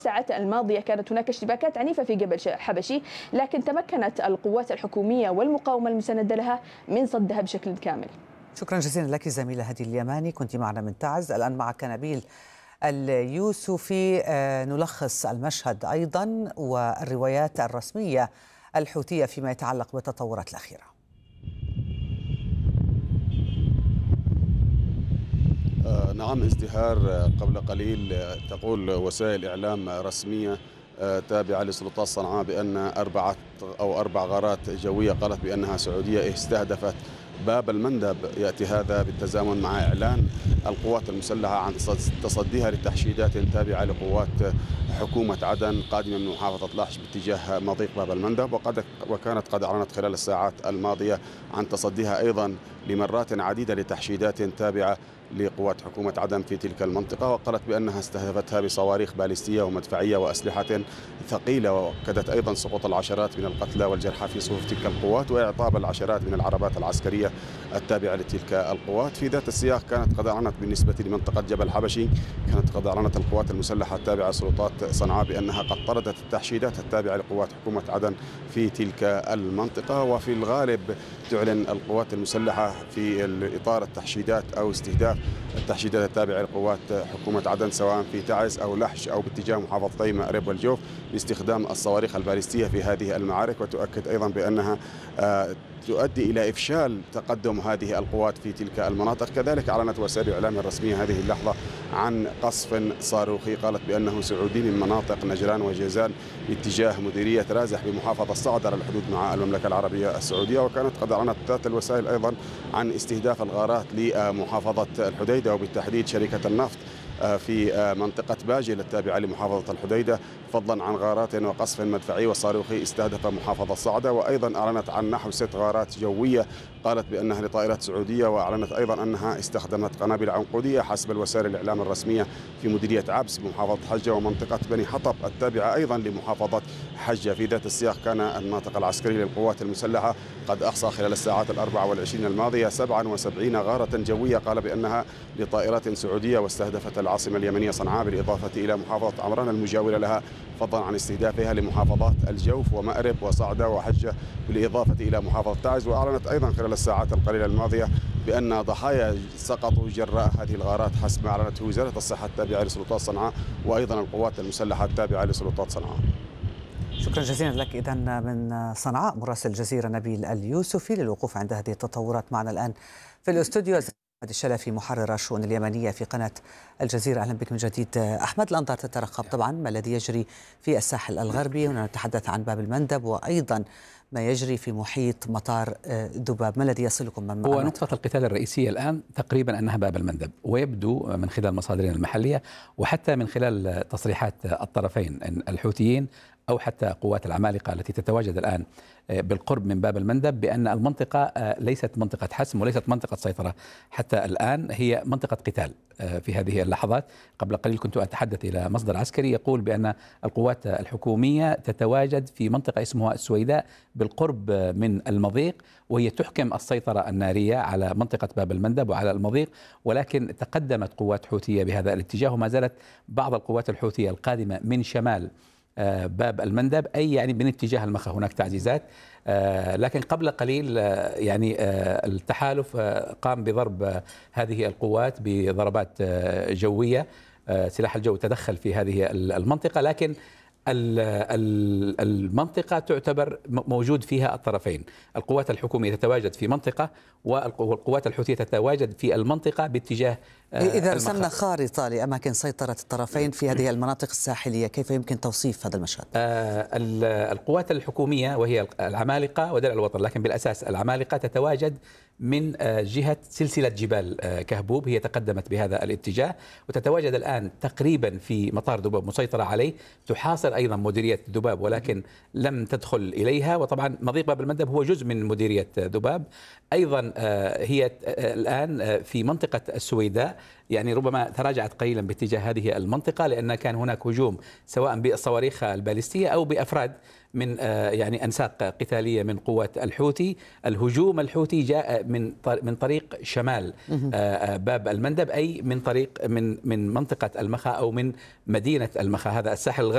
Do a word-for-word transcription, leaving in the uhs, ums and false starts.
الساعات الماضية كانت هناك اشتباكات عنيفة في جبل حبشي، لكن تمكنت القوات الحكومية والمقاومة المساندة لها من صدها بشكل كامل. شكرا جزيلا لك زميلة هدي اليماني، كنت معنا من تعز. الآن معك نبيل اليوسفي، نلخص المشهد أيضا والروايات الرسمية الحوثية فيما يتعلق بالتطورات الأخيرة. آه نعم، ازدهار قبل قليل تقول وسائل إعلام رسمية آه تابعة لسلطات صنعاء بأن أربعة أو أربع غارات جوية قالت بأنها سعودية استهدفت باب المندب. يأتي هذا بالتزامن مع إعلان القوات المسلحة عن تصديها لتحشيدات تابعة لقوات حكومة عدن قادمة من محافظة لاحش باتجاه مضيق باب المندب، وقد وكانت قد أعلنت خلال الساعات الماضية عن تصديها أيضا لمرات عديدة لتحشيدات تابعة لقوات حكومة عدن في تلك المنطقة، وقالت بأنها استهدفتها بصواريخ باليستية ومدفعية وأسلحة ثقيلة، وأكدت أيضا سقوط العشرات من القتلى والجرحى في صفوف تلك القوات وإعطاب العشرات من العربات العسكرية التابعة لتلك القوات. في ذات السياق كانت قد أعلنت بالنسبة لمنطقة جبل حبشي، كانت قد أعلنت القوات المسلحة التابعة لسلطات صنعاء بأنها قد طردت التحشيدات التابعة لقوات حكومة عدن في تلك المنطقة. وفي الغالب تعلن القوات المسلحة في إطار التحشيدات أو استهداف التحشيدات التابعة لقوات حكومة عدن سواء في تعز أو لحش أو باتجاه محافظتي مأرب والجوف باستخدام الصواريخ الباليستية في هذه المعارك، وتؤكد أيضا بأنها تؤدي إلى إفشال تقدم هذه القوات في تلك المناطق. كذلك أعلنت وسائل الإعلام الرسمية هذه اللحظة عن قصف صاروخي قالت بأنه سعودي من مناطق نجران وجيزان باتجاه مديرية رازح بمحافظة صعد على الحدود مع المملكة العربية السعودية. وكانت قد أعلنت ذات الوسائل أيضا عن استهداف الغارات لمحافظة الحديدة وبالتحديد شركة النفط في منطقة باجل التابعة لمحافظة الحديدة، فضلا عن غارات وقصف مدفعي وصاروخي استهدف محافظة صعدة. وأيضا أعلنت عن نحو ست غارات جوية قالت بأنها لطائرات سعودية، وأعلنت أيضا أنها استخدمت قنابل عنقودية حسب الوسائل الإعلام الرسمية في مديرية عبس بمحافظة حجة ومنطقة بني حطب التابعة أيضا لمحافظة حجة. في ذات السياق كان الناطق العسكري للقوات المسلحة قد أحصى خلال الساعات الأربع والعشرين الماضية سبعة وسبعين غارة جوية قال بأنها لطائرات سعودية واستهدفت العاصمة اليمنية صنعاء بالإضافة إلى محافظة عمران المجاورة لها، فضلا عن استهدافها لمحافظات الجوف ومأرب وصعدة وحجة بالإضافة إلى محافظة تعز. وأعلنت أيضا خلال الساعات القليلة الماضية بأن ضحايا سقطوا جراء هذه الغارات حسب ما أعلنته وزارة الصحة التابعة لسلطات صنعاء وأيضا القوات المسلحة التابعة لسلطات صنعاء. شكرا جزيلا لك إذا من صنعاء مراسل الجزيرة نبيل اليوسفي للوقوف عند هذه التطورات. معنا الآن في الاستوديو أحمد الشلفي محرر الشؤون اليمنية في قناة الجزيرة. أهلا بك من جديد أحمد. الأنظار تترقب طبعا ما الذي يجري في الساحل الغربي، هنا نتحدث عن باب المندب وأيضا ما يجري في محيط مطار ذباب. ما الذي يصلكم من هو نقطة القتال الرئيسية الآن تقريبا أنها باب المندب، ويبدو من خلال مصادرنا المحلية وحتى من خلال تصريحات الطرفين الحوثيين أو حتى قوات العمالقة التي تتواجد الآن بالقرب من باب المندب بأن المنطقة ليست منطقة حسم وليست منطقة سيطرة حتى الآن، هي منطقة قتال في هذه اللحظات. قبل قليل كنت أتحدث إلى مصدر عسكري يقول بأن القوات الحكومية تتواجد في منطقة اسمها السويداء بالقرب من المضيق، وهي تحكم السيطرة النارية على منطقة باب المندب وعلى المضيق، ولكن تقدمت قوات حوثية بهذا الاتجاه، وما زالت بعض القوات الحوثية القادمة من شمال باب المندب أي يعني من اتجاه المخا هناك تعزيزات. لكن قبل قليل يعني التحالف قام بضرب هذه القوات بضربات جوية، سلاح الجو تدخل في هذه المنطقة، لكن المنطقة تعتبر موجود فيها الطرفين. القوات الحكومية تتواجد في منطقة والقوات الحوثية تتواجد في المنطقة باتجاه إذا رسمنا خارطة لأماكن سيطرة الطرفين في هذه المناطق الساحلية، كيف يمكن توصيف هذا المشهد؟ القوات الحكومية وهي العمالقة ودرع الوطن، لكن بالأساس العمالقة تتواجد من جهة سلسلة جبال كهبوب، هي تقدمت بهذا الاتجاه وتتواجد الآن تقريبا في مطار ذباب مسيطرة عليه، تحاصر أيضا مديرية ذباب ولكن لم تدخل إليها. وطبعا مضيق باب المندب هو جزء من مديرية ذباب. أيضا هي الآن في منطقة السويداء، يعني ربما تراجعت قليلا باتجاه هذه المنطقة لأن كان هناك هجوم سواء بالصواريخ الباليستية أو بأفراد من يعني أنساق قتالية من قوات الحوثي. الهجوم الحوثي جاء من من طريق شمال باب المندب، أي من طريق من من منطقة المخا أو من مدينة المخا، هذا الساحل الغربي.